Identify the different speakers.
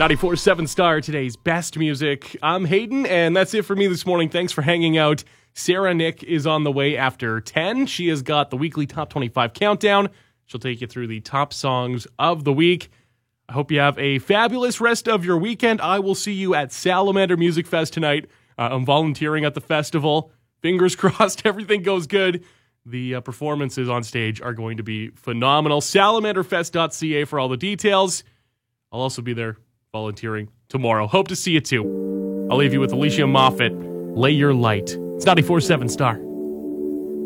Speaker 1: 94.7 Star, today's best music. I'm Hayden, and that's it for me this morning. Thanks for hanging out. Sarah Nick is on the way after 10. She has got the weekly Top 25 countdown. She'll take you through the top songs of the week. I hope you have a fabulous rest of your weekend. I will see you at Salamander Music Fest tonight. I'm volunteering at the festival. Fingers crossed everything goes good. The performances on stage are going to be phenomenal. SalamanderFest.ca for all the details. I'll also be there volunteering tomorrow. Hope to see you too. I'll leave you with Alicia Moffett. Lay Your Light. It's 94.7 Star.